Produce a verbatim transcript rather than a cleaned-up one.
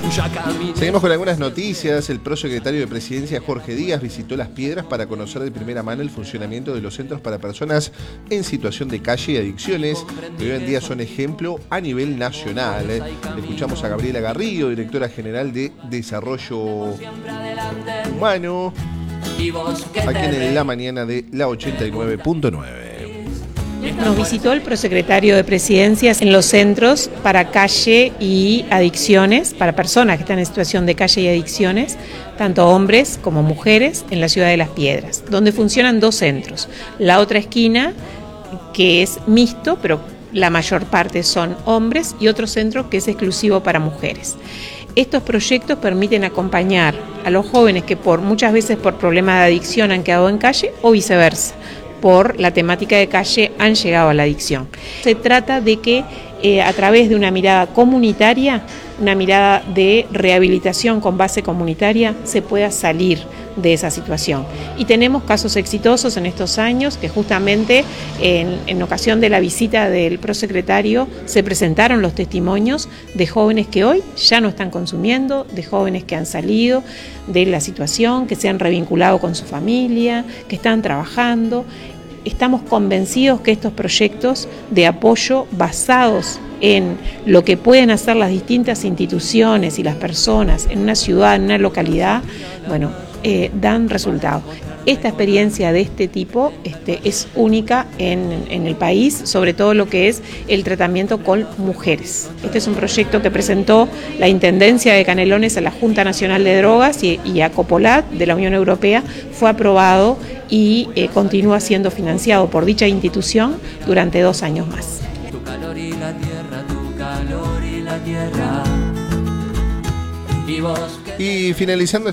Seguimos con algunas noticias. El prosecretario de Presidencia, Jorge Díaz, visitó Las Piedras para conocer de primera mano el funcionamiento de los centros para personas en situación de calle y adicciones, que hoy en día son ejemplo a nivel nacional. Escuchamos a Gabriela Garrido, directora general de Desarrollo Humano, aquí en la mañana de la ochenta y nueve punto nueve. Nos visitó el prosecretario de Presidencia en los centros para calle y adicciones, para personas que están en situación de calle y adicciones, tanto hombres como mujeres, en la ciudad de Las Piedras, donde funcionan dos centros. La otra esquina, que es mixto, pero la mayor parte son hombres, y otro centro que es exclusivo para mujeres. Estos proyectos permiten acompañar a los jóvenes que por muchas veces por problemas de adicción han quedado en calle o viceversa, por la temática de calle han llegado a la adicción. Se trata de que eh, a través de una mirada comunitaria, una mirada de rehabilitación con base comunitaria, se pueda salir de esa situación. Y tenemos casos exitosos en estos años que justamente en, en ocasión de la visita del prosecretario se presentaron los testimonios de jóvenes que hoy ya no están consumiendo, de jóvenes que han salido de la situación, que se han revinculado con su familia, que están trabajando. Estamos convencidos que estos proyectos de apoyo basados en lo que pueden hacer las distintas instituciones y las personas en una ciudad, en una localidad, bueno, eh, dan resultados. Esta experiencia de este tipo este, es única en, en el país, sobre todo lo que es el tratamiento con mujeres. Este es un proyecto que presentó la Intendencia de Canelones a la Junta Nacional de Drogas y, y a Copolat de la Unión Europea. Fue aprobado y eh, continúa siendo financiado por dicha institución durante dos años más. Tu calor y la tierra, tu calor y la tierra. Y finalizando